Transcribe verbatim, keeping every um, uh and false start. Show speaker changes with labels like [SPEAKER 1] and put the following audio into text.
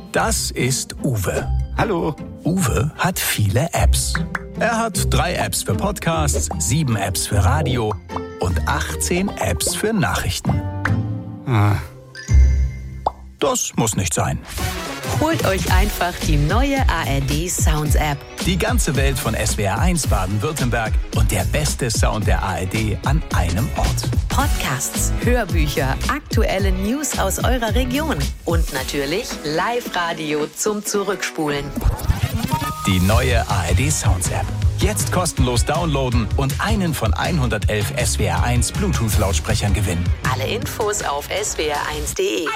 [SPEAKER 1] Das ist Uwe.
[SPEAKER 2] Hallo.
[SPEAKER 1] Uwe hat viele Apps. Er hat drei Apps für Podcasts, sieben Apps für Radio und achtzehn Apps für Nachrichten.
[SPEAKER 2] Ah.
[SPEAKER 1] Das muss nicht sein.
[SPEAKER 3] Holt euch einfach die neue A R D Sounds App.
[SPEAKER 1] Die ganze Welt von S W R eins Baden-Württemberg und der beste Sound der A R D an einem Ort.
[SPEAKER 3] Podcasts, Hörbücher, aktuelle News aus eurer Region und natürlich Live-Radio zum Zurückspulen.
[SPEAKER 1] Die neue A R D Sounds App. Jetzt kostenlos downloaden und einen von hundertelf S W R eins Bluetooth-Lautsprechern gewinnen.
[SPEAKER 3] Alle Infos auf S W R eins punkt de.